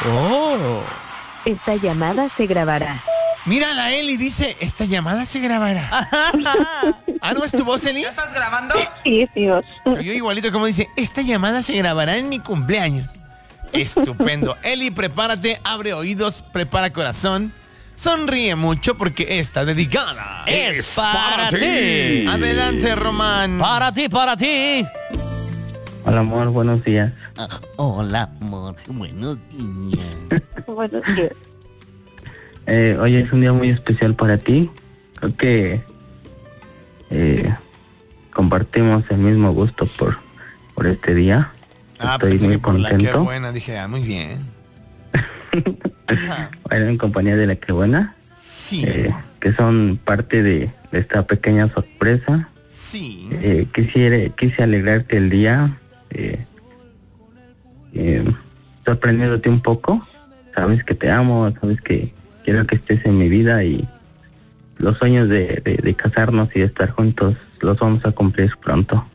Oh. Esta llamada se grabará. Mira, la Eli dice, esta llamada se grabará. ¿Ah, no es tu voz, Eli? ¿Ya estás grabando? Sí, Dios. Yo igualito como dice, esta llamada se grabará en mi cumpleaños. Estupendo. Eli, prepárate, abre oídos, prepara corazón. Sonríe mucho porque está dedicada. Es para ti. Adelante, Román. Para ti. Hola, amor, buenos días. Hola, amor. Buenos días. Buenos días. Hoy es un día muy especial para ti. Creo que compartimos el mismo gusto por este día. Estoy pensé muy que por la que contento. buena, dije, muy bien. Bueno, en compañía de la que buena, Sí, que son parte de esta pequeña sorpresa. sí. Quise alegrarte el día, sorprendiéndote un poco. Sabes que te amo, sabes que quiero que estés en mi vida y los sueños de casarnos y de estar juntos los vamos a cumplir pronto.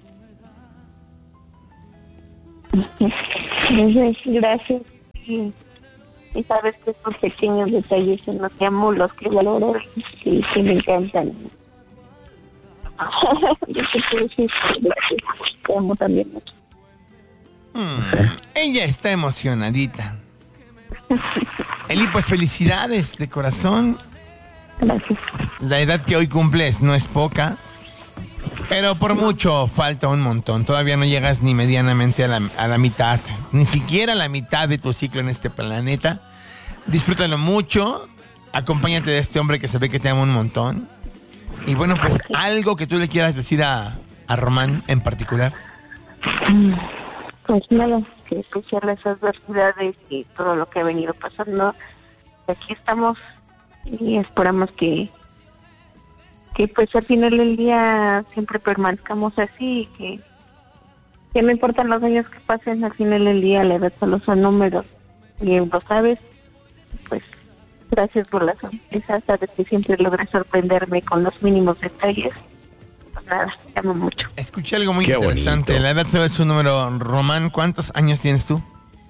Gracias. Y sabes que estos pequeños detalles en los que amo, los que valoro y que me encantan. Yo te quiero decir gracias. Te amo también mucho. Ella está emocionadita. Eli, pues felicidades de corazón. Gracias. La edad que hoy cumples no es poca, pero por mucho falta un montón. Todavía no llegas ni medianamente a la mitad, ni siquiera a la mitad de tu ciclo en este planeta. Disfrútalo mucho, acompáñate de este hombre que se ve que te ama un montón. Y bueno, pues algo que tú le quieras decir a Román en particular. Pues nada, que pese a las adversidades y todo lo que ha venido pasando, aquí estamos y esperamos que pues al final del día siempre permanezcamos así, que no importan los años que pasen, al final del día la edad solo son números y lo sabes. Pues gracias por la sorpresa, sabes que siempre logras sorprenderme con los mínimos detalles. Pues nada, te amo mucho. Escuché algo muy Qué interesante. bonito. La edad sabe su número. Román, ¿cuántos años tienes tú?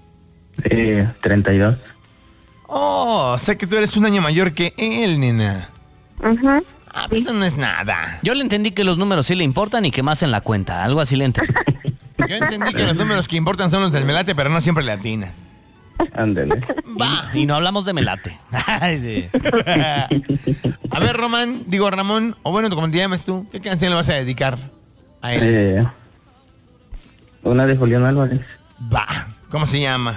32. Oh, sé que tú eres un año mayor que él, nena. Ajá. Ah, pues eso no es nada. Yo le entendí que los números sí le importan y que más en la cuenta. Algo así le entendí. Yo entendí que los números que importan son los del melate, pero no siempre le atinas. Ándale. Va. Y no hablamos de melate. Ay, sí. A ver, Ramón, o bueno, como te llamas tú, ¿qué canción le vas a dedicar a él? Una de Julián Álvarez. Va. ¿Cómo se llama?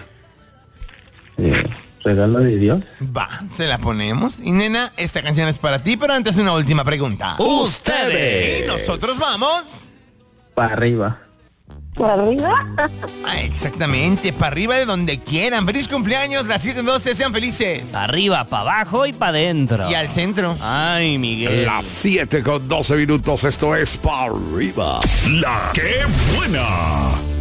Regalo de Dios. Va, se la ponemos. Y nena, esta canción es para ti, pero antes una última pregunta. ¡Ustedes! Y nosotros vamos. Para arriba. ¿Por arriba? Ah, exactamente, para arriba de donde quieran. Feliz cumpleaños, las 7:12, sean felices. Arriba, para abajo y para adentro. Y al centro. Ay, Miguel. Las 7:12, esto es para arriba. La que buena.